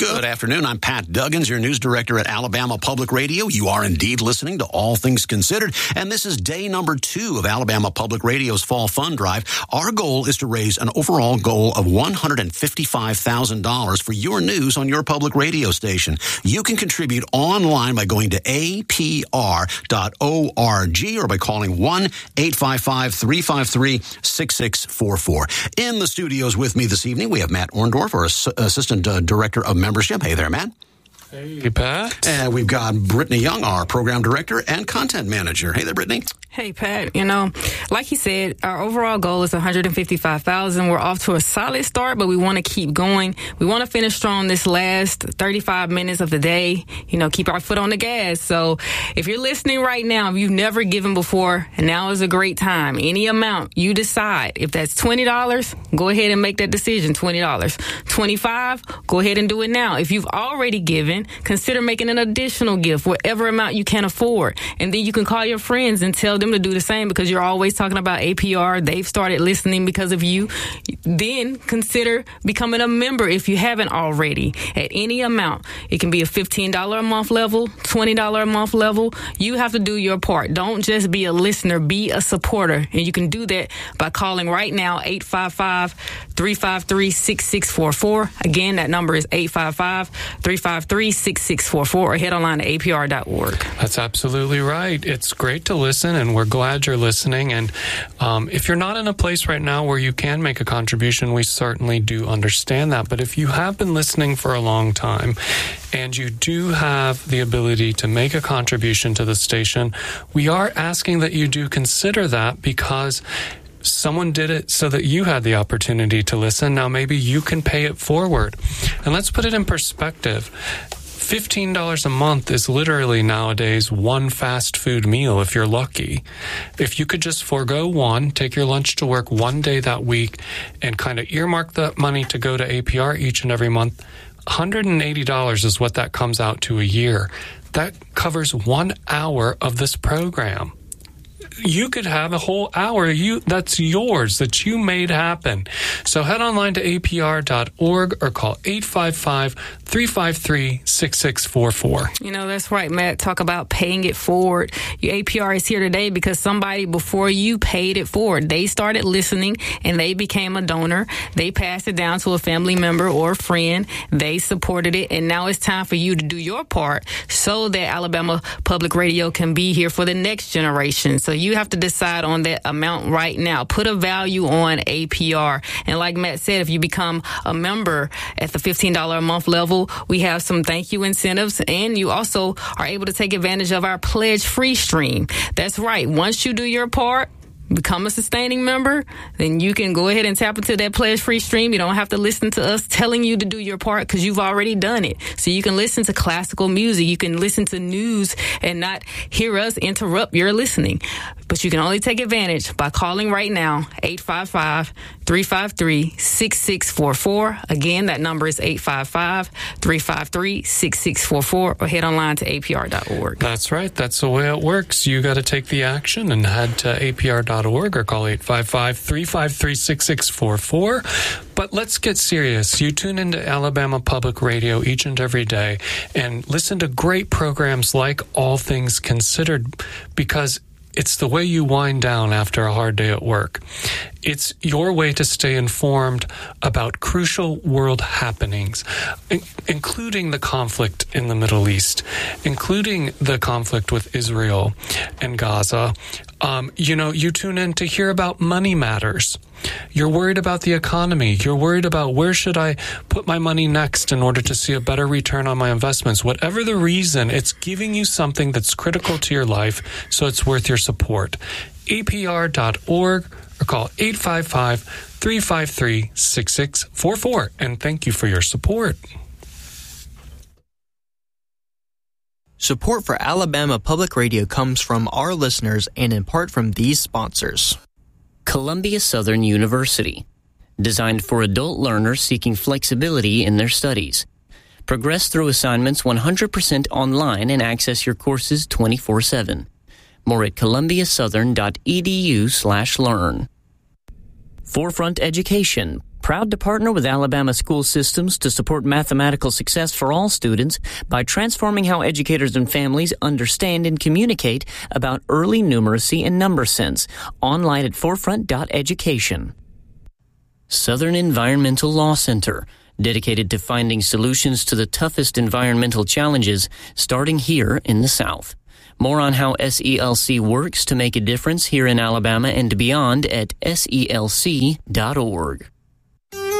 Good afternoon. I'm Pat Duggins, your news director at Alabama Public Radio. You are indeed listening to All Things Considered, and this is day number 2 of Alabama Public Radio's Fall Fund Drive. Our goal is to raise an overall goal of $155,000 for your news on your public radio station. You can contribute online by going to apr.org or by calling 1-855-353-6644. In the studios with me this evening, we have Matt Orndorff, our Assistant Director of Membership. Hey there, Matt. Hey, Pat. And we've got Brittany Young, our Program Director and Content Manager. Hey there, Brittany. Hey, Pat. You know, like he said, our overall goal is $155,000. We're off to a solid start, but we want to keep going. We want to finish strong this last 35 minutes of the day, you know, keep our foot on the gas. So if you're listening right now, if you've never given before, and now is a great time, any amount you decide. If that's $20, go ahead and make that decision, $20. $25, go ahead and do it now. If you've already given, consider making an additional gift, whatever amount you can afford. And then you can call your friends and tell them to do the same, because you're always talking about APR. They've started listening because of you. Then consider becoming a member if you haven't already, at any amount. It can be a $15 a month level, $20 a month level. You have to do your part. Don't just be a listener, be a supporter. And you can do that by calling right now, 855-353-6644. Again, that number is 855-353-6644, or head online to apr.org. That's absolutely right. It's great to listen, and we're glad you're listening. And if you're not in a place right now where you can make a contribution, we certainly do understand that. But if you have been listening for a long time and you do have the ability to make a contribution to the station, we are asking that you do consider that, because someone did it so that you had the opportunity to listen. Now maybe you can pay it forward. And let's put it in perspective. $15 a month is literally nowadays one fast food meal if you're lucky. If you could just forego one, take your lunch to work one day that week, and kind of earmark that money to go to APR each and every month, $180 is what that comes out to a year. That covers 1 hour of this program. You could have a whole hour that's yours, that you made happen. So head online to apr.org or call 855-353-6644. You know, that's right, Matt. Talk about paying it forward. Your APR is here today because somebody before you paid it forward. They started listening and they became a donor. They passed it down to a family member or a friend. They supported it. And now it's time for you to do your part so that Alabama Public Radio can be here for the next generation. So you have to decide on that amount right now. Put a value on APR. And like Matt said, if you become a member at the $15 a month level, we have some thank you incentives, and you also are able to take advantage of our pledge free stream. That's right. Once you do your part, become a sustaining member, then you can go ahead and tap into that pledge free stream. You don't have to listen to us telling you to do your part, because you've already done it. So you can listen to classical music, you can listen to news and not hear us interrupt your listening. But you can only take advantage by calling right now, 855-353-6644. Again, that number is 855-353-6644, or head online to apr.org. That's right. That's the way it works. You got to take the action and head to apr.org or call 855-353-6644. But let's get serious. You tune into Alabama Public Radio each and every day and listen to great programs like All Things Considered, because it's the way you wind down after a hard day at work. It's your way to stay informed about crucial world happenings, including the conflict in the Middle East, including the conflict with Israel and Gaza. You tune in to hear about money matters. You're worried about the economy. You're worried about where should I put my money next in order to see a better return on my investments. Whatever the reason, it's giving you something that's critical to your life, so it's worth your support. apr.org or call 855-353-6644. And thank you for your support. Support for Alabama Public Radio comes from our listeners and in part from these sponsors. Columbia Southern University, designed for adult learners seeking flexibility in their studies. Progress through assignments 100% online and access your courses 24/7. More at columbiasouthern.edu/learn. Forefront Education, Proud to partner with Alabama school systems to support mathematical success for all students by transforming how educators and families understand and communicate about early numeracy and number sense. Online at forefront.education. Southern Environmental Law Center, dedicated to finding solutions to the toughest environmental challenges, starting here in the South. More on how SELC works to make a difference here in Alabama and beyond at selc.org.